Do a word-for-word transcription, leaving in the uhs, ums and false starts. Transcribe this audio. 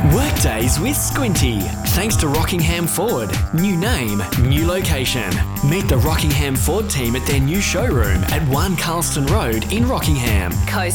Workdays with Squinty. Thanks to Rockingham Ford. New name, new location. Meet the Rockingham Ford team at their new showroom at one Carlston Road in Rockingham. Co